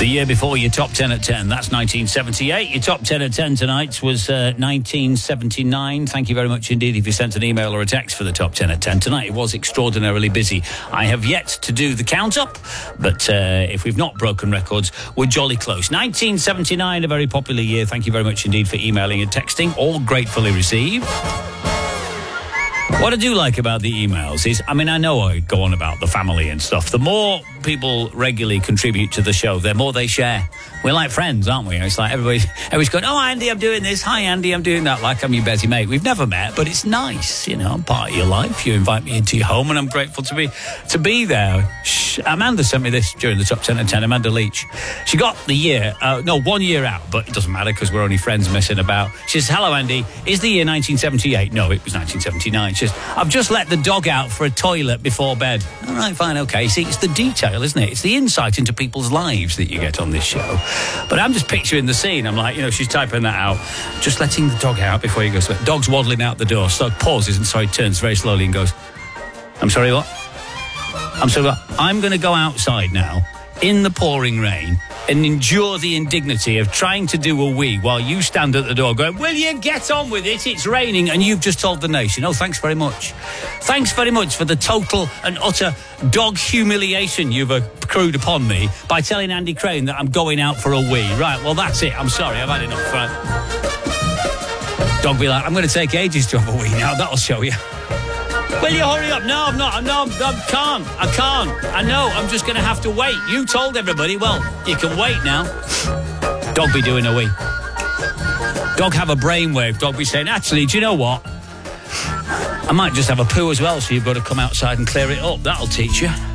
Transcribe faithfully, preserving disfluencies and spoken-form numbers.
The year before your top ten at ten, that's nineteen seventy-eight. Your top ten at ten tonight was uh, nineteen seventy-nine. Thank you very much indeed if you sent an email or a text for the top ten at ten. Tonight it was extraordinarily busy. I have yet to do the count-up, but uh, if we've not broken records, we're jolly close. nineteen seventy-nine, a very popular year. Thank you very much indeed for emailing and texting. All gratefully received. What I do like about the emails is, I mean, I know I go on about the family and stuff. The more people regularly contribute to the show, the more they share. We're like friends, aren't we? It's like everybody's, everybody's going, oh, Andy, I'm doing this. Hi, Andy, I'm doing that. Like I'm your Betty mate. We've never met, but it's nice. You know, I'm part of your life. You invite me into your home, and I'm grateful to be to be there. Shh. Amanda sent me this during the top ten at ten. Amanda Leach. She got the year, uh, no, one year out, but it doesn't matter because we're only friends messing about. She says, hello, Andy. Is the year nineteen seventy-eight? No, it was nineteen seventy-nine. She says, I've just let the dog out for a toilet before bed. All right, fine, okay. See, it's the detail, isn't it? It's the insight into people's lives that you get on this show. But I'm just picturing the scene. I'm like, you know, she's typing that out. Just letting the dog out before he goes to bed. Dog's waddling out the door. So pauses and so he turns very slowly and goes, I'm sorry, what? I'm sorry, what? I'm going to go outside now in the pouring rain and endure the indignity of trying to do a wee while you stand at the door going, will you get on with it? It's raining, and you've just told the nation. Oh, thanks very much. Thanks very much for the total and utter dog humiliation you've accrued upon me by telling Andy Crane that I'm going out for a wee. Right, well, that's it. I'm sorry, I've had enough. Right. Dog be like, I'm going to take ages to have a wee now. That'll show you. Will you hurry up? No, I'm not. No, I can't. I can't. I know. I'm just going to have to wait. You told everybody. Well, you can wait now. Dog be doing a wee. Dog have a brainwave. Dog be saying, actually, do you know what? I might just have a poo as well, so you've got to come outside and clear it up. That'll teach you.